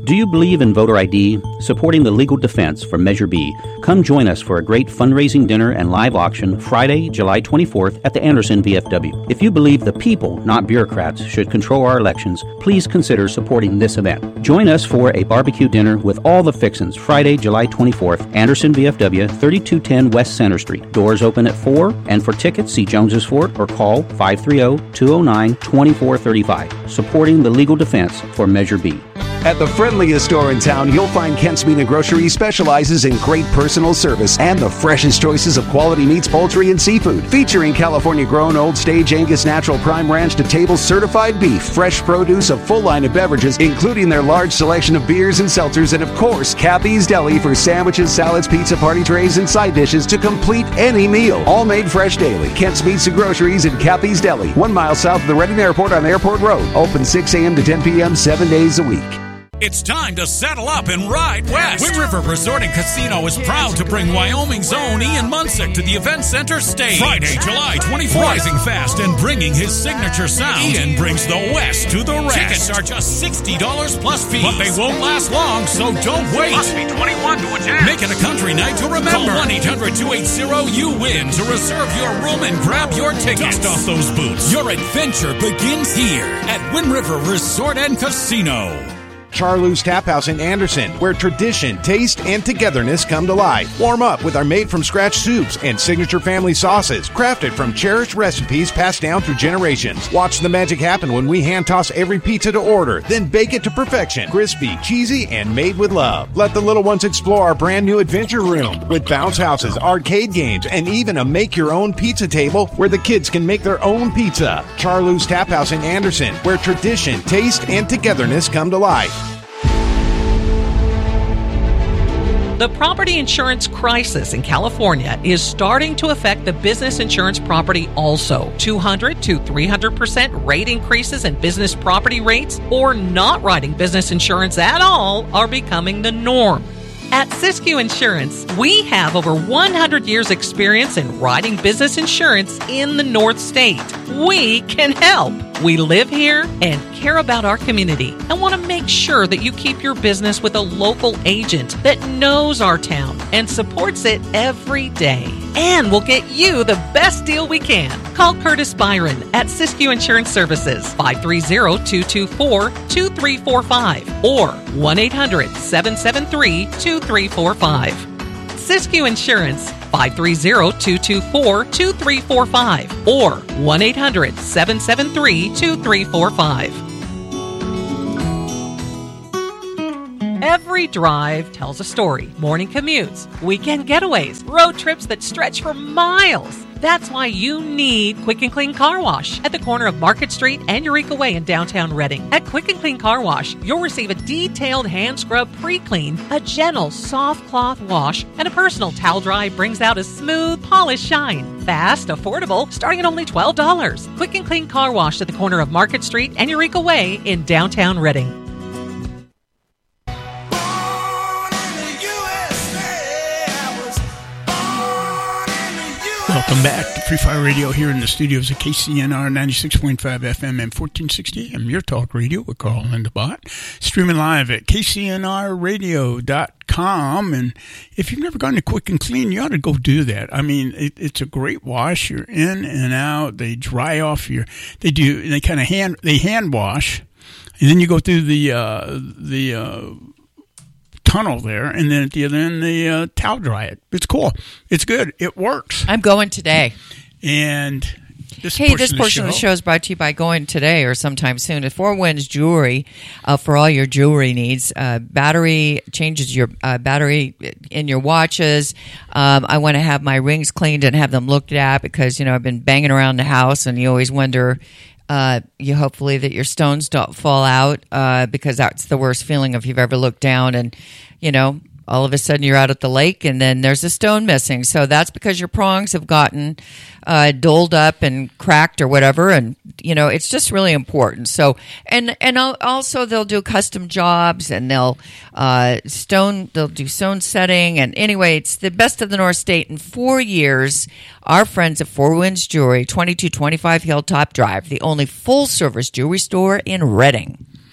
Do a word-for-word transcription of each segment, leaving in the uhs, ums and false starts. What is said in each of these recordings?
Do you believe in voter I D? Supporting the legal defense for Measure B. Come join us for a great fundraising dinner and live auction Friday, July twenty-fourth at the Anderson V F W. If you believe the people, not bureaucrats, should control our elections, please consider supporting this event. Join us for a barbecue dinner with all the fixins Friday, July twenty-fourth, Anderson V F W, thirty-two ten West Center Street. Doors open at four, and for tickets, see Jones's Fort or call five three zero, two zero nine, two four three five. Supporting the legal defense for Measure B. At the friendliest store in town, you'll find Kent's Meat and Grocery specializes in great personal service and the freshest choices of quality meats, poultry, and seafood. Featuring California-grown Old Stage Angus Natural Prime Ranch to Table certified beef, fresh produce, a full line of beverages, including their large selection of beers and seltzers, and of course, Cappy's Deli for sandwiches, salads, pizza, party trays, and side dishes to complete any meal. All made fresh daily. Kent's Meats and Groceries in Cappy's Deli, one mile south of the Reading Airport on Airport Road. Open six a.m. to ten p.m. seven days a week. It's time to saddle up and ride west. Wind River Resort and Casino is proud to bring Wyoming's own Ian Munsick to the Event Center stage. Friday, July twenty-fourth. Rising fast and bringing his signature sound, Ian brings the West to the rest. Tickets are just sixty dollars plus fees. But they won't last long, so don't wait. Must be twenty-one to attend. Make it a country night to remember. Call one eight hundred, two eight zero, U W I N to reserve your room and grab your tickets. Dust off those boots. Your adventure begins here at Wind River Resort and Casino. Charlou's Tap House in Anderson, where tradition, taste, and togetherness come to life. Warm up with our made-from-scratch soups and signature family sauces, crafted from cherished recipes passed down through generations. Watch the magic happen when we hand-toss every pizza to order, then bake it to perfection. Crispy, cheesy, and made with love. Let the little ones explore our brand-new adventure room with bounce houses, arcade games, and even a make-your-own pizza table where the kids can make their own pizza. Charlou's Tap House in Anderson, where tradition, taste, and togetherness come to life. The property insurance crisis in California is starting to affect the business insurance property also. two hundred to three hundred percent rate increases in business property rates or not writing business insurance at all are becoming the norm. At Siskiyou Insurance, we have over one hundred years experience in writing business insurance in the North State. We can help. We live here and care about our community and want to make sure that you keep your business with a local agent that knows our town and supports it every day. And we'll get you the best deal we can. Call Curtis Byron at Siskiyou Insurance Services, five three zero, two two four, two three four five or one eight hundred, seven seven three, two three four five. Siskiyou Insurance, five three zero, two two four, two three four five or one eight hundred, seven seven three, two three four five. Every drive tells a story. Morning commutes, weekend getaways, road trips that stretch for miles. That's why you need Quick and Clean Car Wash at the corner of Market Street and Eureka Way in downtown Reading. At Quick and Clean Car Wash, you'll receive a detailed hand scrub pre-clean, a gentle soft cloth wash, and a personal towel dry brings out a smooth, polished shine. Fast, affordable, starting at only twelve dollars. Quick and Clean Car Wash at the corner of Market Street and Eureka Way in downtown Reading. Welcome back to Free Fire Radio here in the studios of K C N R ninety-six point five F M and fourteen sixty A M, your talk radio with Carl and the Bot. Streaming live at K C N R radio dot com. And if you've never gone to Quick and Clean, you ought to go do that. I mean, it, it's a great wash. You're in and out. They dry off your, they do, they kind of hand, they hand wash. And then you go through the, uh, the, uh, tunnel there, and then at the other end they uh, towel dry it. It's cool. It's good. It works. I'm going today. And this hey, portion this portion of the, show. of the show is brought to you by Going Today or sometime soon at Four Winds Jewelry uh, for all your jewelry needs. Uh, battery changes your uh, battery in your watches. Um, I want to have my rings cleaned and have them looked at because you know I've been banging around the house, and you always wonder. Uh, you hopefully that your stones don't fall out uh, because that's the worst feeling if you've ever looked down and, you know, all of a sudden you're out at the lake and then there's a stone missing. So that's because your prongs have gotten uh, doled up and cracked or whatever. And, you know, it's just really important. So, and, and also they'll do custom jobs and they'll uh, stone, they'll do stone setting. And anyway, it's the best of the North State. In four years, our friends at Four Winds Jewelry, twenty-two twenty-five Hilltop Drive, the only full-service jewelry store in Reading.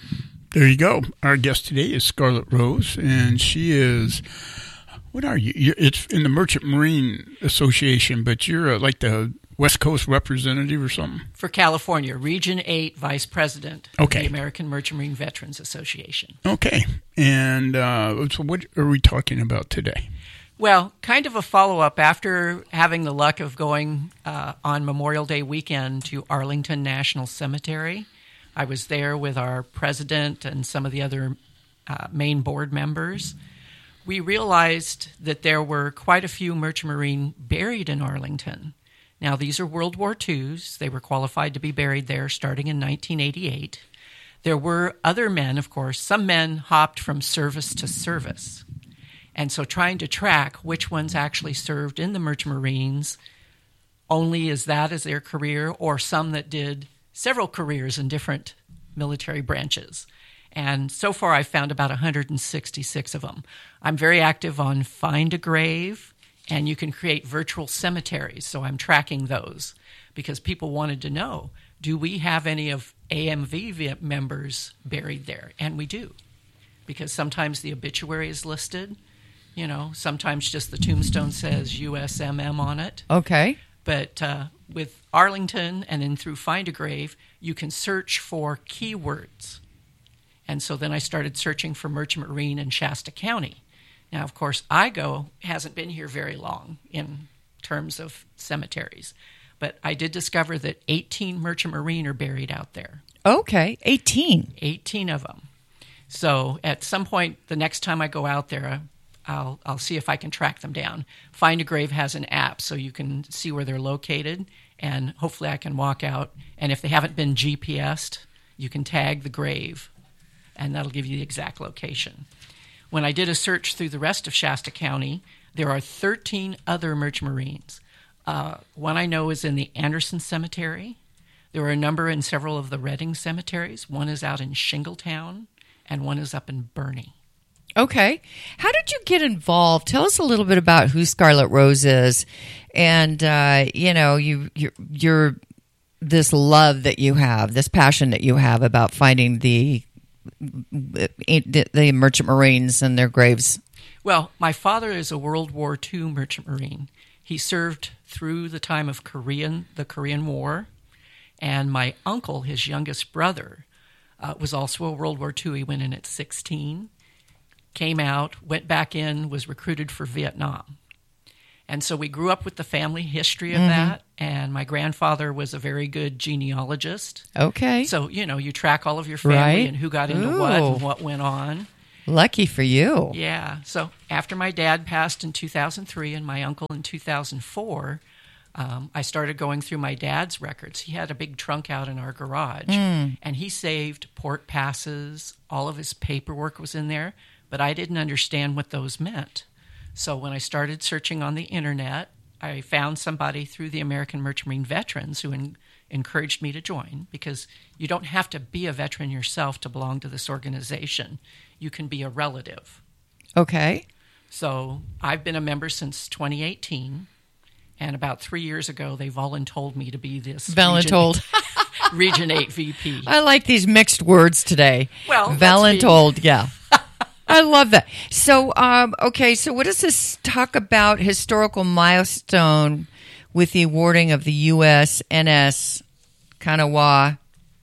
There you go. Our guest today is Scarlett Rose, and she is, what are you? You're, it's in the Merchant Marine Association, but you're uh, like the West Coast representative or something? For California, Region eight Vice President okay. of the American Merchant Marine Veterans Association. Okay. And uh, so what are we talking about today? Well, kind of a follow-up after having the luck of going uh, on Memorial Day weekend to Arlington National Cemetery. I was there with our president and some of the other uh, main board members. We realized that there were quite a few Merchant Marine buried in Arlington. Now, these are World War Twos. They were qualified to be buried there starting in nineteen eighty-eight. There were other men, of course. Some men hopped from service to service. And so trying to track which ones actually served in the Merchant Marines only as that as their career, or some that did several careers in different military branches. And so far I've found about one hundred sixty-six of them. I'm very active on Find a Grave, and you can create virtual cemeteries. So I'm tracking those because people wanted to know, do we have any of A M V members buried there? And we do, because sometimes the obituary is listed. You know, sometimes just the tombstone says U S M M on it. Okay. But uh, with Arlington and then through Find a Grave, you can search for keywords. And so then I started searching for Merchant Marine in Shasta County. Now, of course, I G O hasn't been here very long in terms of cemeteries. But I did discover that eighteen Merchant Marine are buried out there. Okay, eighteen. eighteen of them. So at some point, the next time I go out there, I'll I'll see if I can track them down. Find a Grave has an app, so you can see where they're located, and hopefully I can walk out. And if they haven't been G P S'd, you can tag the grave, and that'll give you the exact location. When I did a search through the rest of Shasta County, there are thirteen other Merchant Marines. Uh, one I know is in the Anderson Cemetery. There are a number in several of the Redding cemeteries. One is out in Shingletown, and one is up in Bernie. Okay. How did you get involved? Tell us a little bit about who Scarlett Rose is, and uh, you know, you you're, you're this love that you have, this passion that you have about finding the the, the Merchant Marines and their graves. Well, my father is a World War Two Merchant Marine. He served through the time of Korean the Korean War, and my uncle, his youngest brother, uh, was also a World War Two. He went in at sixteen. Came out, went back in, was recruited for Vietnam. And so we grew up with the family history of mm-hmm. that, and my grandfather was a very good genealogist. Okay. So, you know, you track all of your family right. and who got into Ooh. what and what went on. Lucky for you. Yeah. So after my dad passed in two thousand three and my uncle in two thousand four, um, I started going through my dad's records. He had a big trunk out in our garage, mm. and he saved port passes. All of his paperwork was in there. But I didn't understand what those meant. So when I started searching on the internet, I found somebody through the American Merchant Marine Veterans who en- encouraged me to join, because you don't have to be a veteran yourself to belong to this organization. You can be a relative. Okay. So I've been a member since twenty eighteen, and about three years ago, they voluntold me to be this voluntold Region, Region eight V P. I like these mixed words today. Well, voluntold, yeah. I love that. So, um, okay, so what does this talk about historical milestone with the awarding of the U S N S Kanawha?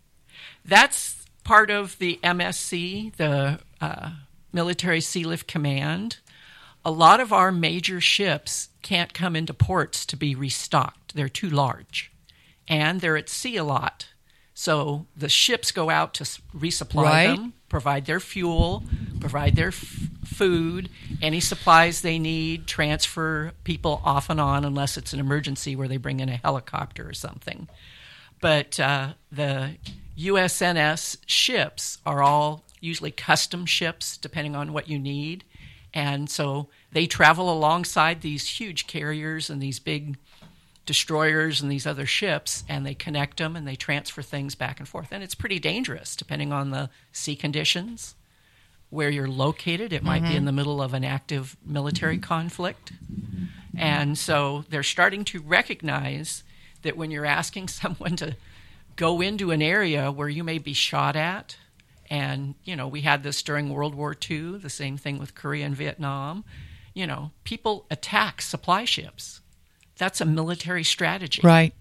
That's part of the M S C, the uh, Military Sealift Command. A lot of our major ships can't come into ports to be restocked. They're too large. And they're at sea a lot. So the ships go out to resupply right. them, provide their fuel, provide their f- food, any supplies they need, transfer people off and on unless it's an emergency where they bring in a helicopter or something. But uh, the U S N S ships are all usually custom ships, depending on what you need. And so they travel alongside these huge carriers and these big destroyers and these other ships, and they connect them and they transfer things back and forth. And it's pretty dangerous depending on the sea conditions, where you're located. It might mm-hmm. be in the middle of an active military conflict. And so they're starting to recognize that when you're asking someone to go into an area where you may be shot at And, you know, we had this during World War Two, the same thing with Korea and Vietnam. You know, people attack supply ships. That's a military strategy. Right.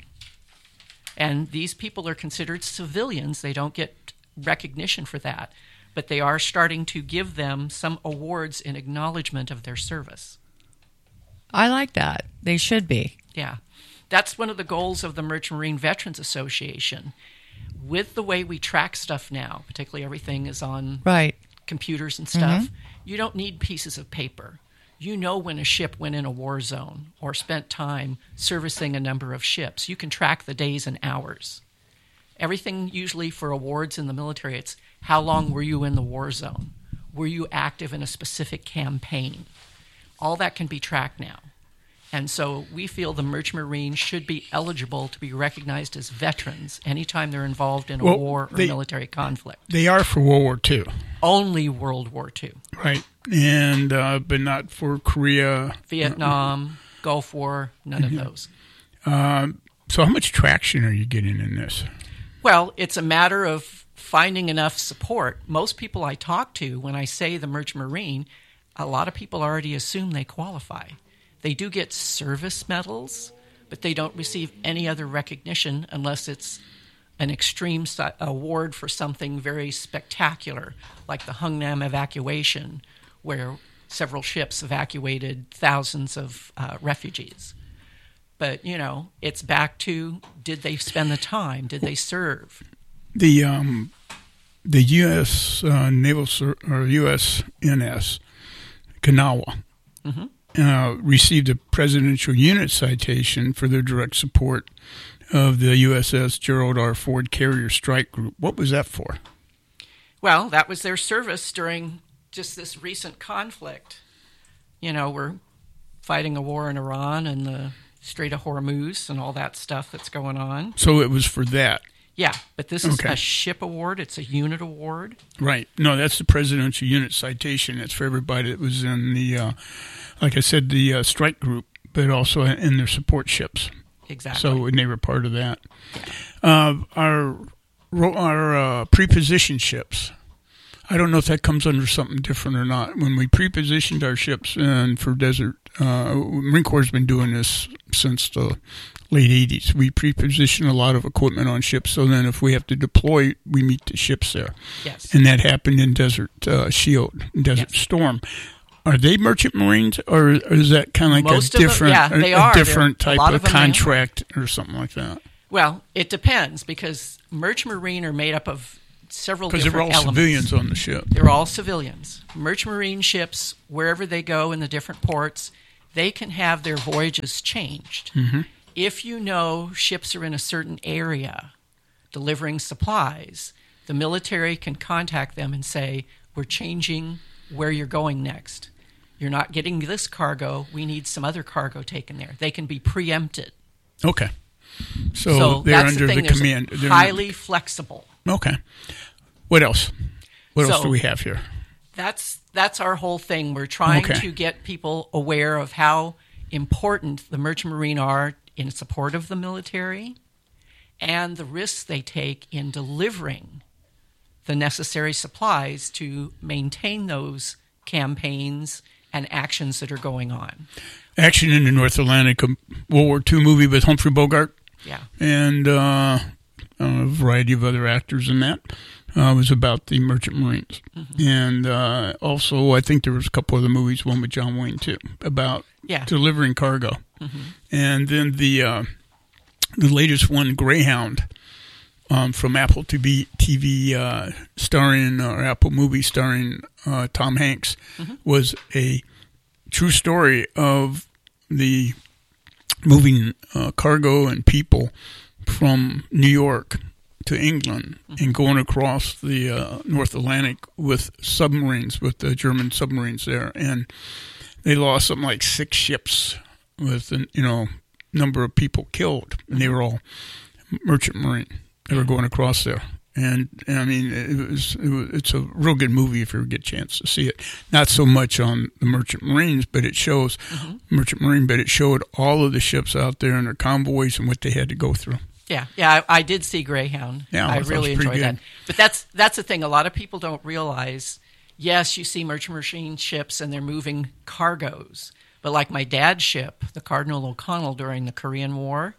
And these people are considered civilians. They don't get recognition for that. But they are starting to give them some awards in acknowledgement of their service. I like that. They should be. Yeah. That's one of the goals of the Merchant Marine Veterans Association. With the way we track stuff now, particularly everything is on right. computers and stuff, Mm-hmm. you don't need pieces of paper. You know when a ship went in a war zone or spent time servicing a number of ships. You can track the days and hours. Everything usually for awards in the military, it's how long were you in the war zone? Were you active in a specific campaign? All that can be tracked now. And so we feel the Merchant Marines should be eligible to be recognized as veterans anytime they're involved in a Well, war or they- military conflict. They are for World War Two. Only World War Two. Right. And, uh, but not for Korea. Vietnam, Gulf War, none of those. Um, so how much traction are you getting in this? Well, it's a matter of finding enough support. Most people I talk to, when I say the Merchant Marine, a lot of people already assume they qualify. They do get service medals, but they don't receive any other recognition unless it's an extreme si- award for something very spectacular, like the Hungnam evacuation, where several ships evacuated thousands of uh, refugees. But, you know, it's back to, did they spend the time? Did they serve? The um, the U S Uh, Naval Sur- or U S N S Kanawha Mm-hmm. uh, received a Presidential Unit Citation for their direct support of the U S S Gerald R. Ford Carrier Strike Group. What was that for? Well, that was their service during just this recent conflict. You know, we're fighting a war in Iran and the Strait of Hormuz and all that stuff that's going on. So it was for that. Yeah, but this is Okay. a ship award. It's a unit award. Right. No, that's the Presidential Unit Citation. It's for everybody that was in the, uh, like I said, the uh, strike group, but also in their support ships. Exactly. So and they were part of that. Uh, our our uh, preposition ships. I don't know if that comes under something different or not. When we prepositioned our ships and for desert, uh, Marine Corps has been doing this since the late eighties. We preposition a lot of equipment on ships, so then if we have to deploy, we meet the ships there. Yes. And that happened in Desert uh, Shield, Desert Yes. Storm. Are they merchant marines, or is that kind of like Most a of them- different, yeah, a- they a are. different They're- a type lot of of them, yeah. contract or something like that? Well, it depends because Merchant Marine are made up of several Because different they're all elements. civilians on the ship. They're all civilians. Merchant Marine ships, wherever they go in the different ports, they can have their voyages changed. Mm-hmm. If you know ships are in a certain area delivering supplies, the military can contact them and say, we're changing where you're going next. You're not getting this cargo. We need some other cargo taken there. They can be preempted. Okay. So, So they're that's under the, thing. the There's command. They're highly flexible. Okay. What else? What else So- do we have here? That's that's our whole thing. We're trying Okay. to get people aware of how important the Merchant Marine are in support of the military and the risks they take in delivering the necessary supplies to maintain those campaigns and actions that are going on. Action in the North Atlantic, a World War Two movie with Humphrey Bogart Yeah. and uh, a variety of other actors in that. Uh, was about the Merchant Marines. Mm-hmm. And uh, also, I think there was a couple other movies, one with John Wayne, too, about Yeah. delivering cargo. Mm-hmm. And then the uh, the latest one, Greyhound, um, from Apple T V, T V uh, starring, or Apple movie starring uh, Tom Hanks, Mm-hmm. was a true story of the moving uh, cargo and people from New York to England and going across the uh, North Atlantic with submarines, with the German submarines there. And they lost something like six ships with, you know, number of people killed. And they were all merchant marine. They were going across there. And, and I mean, it was, it was it's a real good movie if you ever get a chance to see it. Not so much on the Merchant Marines, but it shows, mm-hmm. Merchant Marine, but it showed all of the ships out there and their convoys and what they had to go through. Yeah, yeah, I, I did see Greyhound. Yeah, I that really was pretty enjoyed that. good. But that's that's the thing. A lot of people don't realize. Yes, you see merchant marine ships and they're moving cargoes. But like my dad's ship, the Cardinal O'Connell, during the Korean War,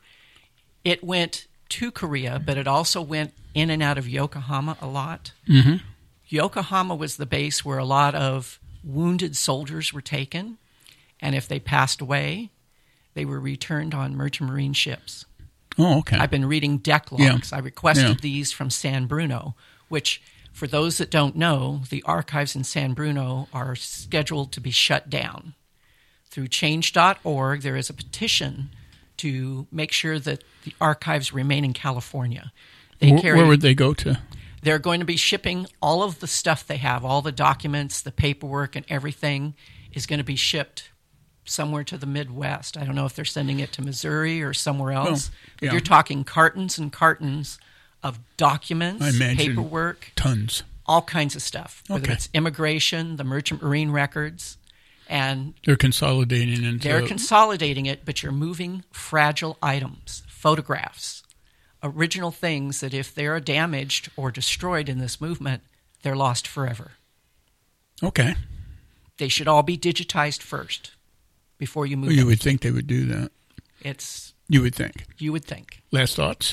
it went to Korea, but it also went in and out of Yokohama a lot. Mm-hmm. Yokohama was the base where a lot of wounded soldiers were taken, and if they passed away, they were returned on merchant marine ships. Oh, okay. I've been reading deck logs. Yeah. I requested Yeah. these from San Bruno, which, for those that don't know, the archives in San Bruno are scheduled to be shut down. Through change dot org, there is a petition to make sure that the archives remain in California. They Where, carry, where would they go to? They're going to be shipping all of the stuff they have, all the documents, the paperwork, and everything is going to be shipped somewhere to the Midwest. I don't know if they're sending it to Missouri or somewhere else. Well, But yeah. you're talking cartons and cartons of documents, I imagine paperwork, tons. all kinds of stuff, whether Okay. it's immigration, the merchant marine records, and They're consolidating into. they're consolidating it, but you're moving fragile items, photographs, original things that if they're damaged or destroyed in this movement, they're lost forever. Okay. They should all be digitized first before you move Well, you them. would think they would do that. It's You would think. you would think. Last thoughts?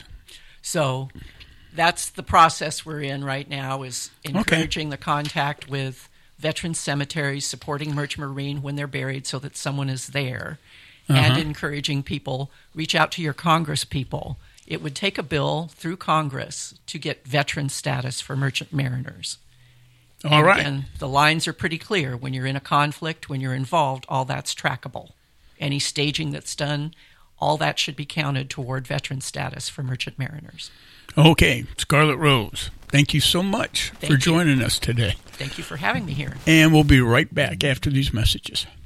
So that's the process we're in right now, is encouraging the contact with veteran cemeteries, supporting merchant marine when they're buried so that someone is there, and Uh-huh. encouraging people, reach out to your Congress people. It would take a bill through Congress to get veteran status for merchant mariners. All right. And the lines are pretty clear. When you're in a conflict, when you're involved, all that's trackable. Any staging that's done, all that should be counted toward veteran status for merchant mariners. Okay. Scarlett Rose, thank you so much Thank for you. joining us today. Thank you for having me here. And we'll be right back after these messages.